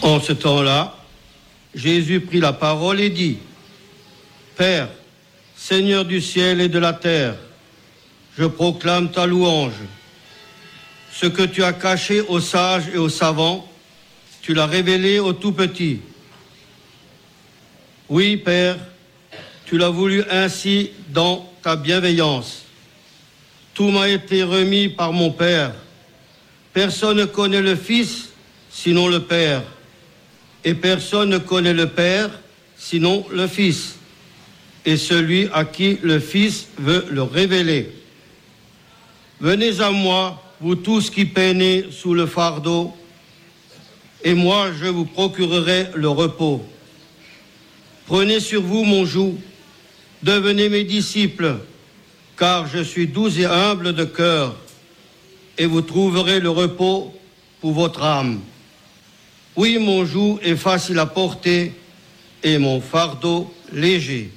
En ce temps-là, Jésus prit la parole et dit, « Père, Seigneur du ciel et de la terre, je proclame ta louange. Ce que tu as caché aux sages et aux savants, tu l'as révélé aux tout-petits. Oui, Père, tu l'as voulu ainsi dans ta bienveillance. Tout m'a été remis par mon Père. Personne ne connaît le Fils sinon le Père. Et personne ne connaît le Père sinon le Fils. Et celui à qui le Fils veut le révéler. Venez à moi, vous tous qui peinez sous le fardeau, et moi je vous procurerai le repos. Prenez sur vous mon joug, devenez mes disciples, car je suis doux et humble de cœur, et vous trouverez le repos pour votre âme. Oui, mon joug est facile à porter, et mon fardeau léger.